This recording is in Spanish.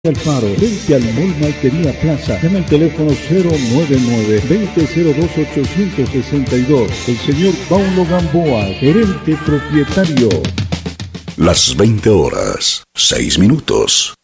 Alfaro, frente al Mall Maltería Plaza. Llama al teléfono 099-2002-862. El señor Paulo Gamboa, gerente propietario. Las 20 horas, 6 minutos.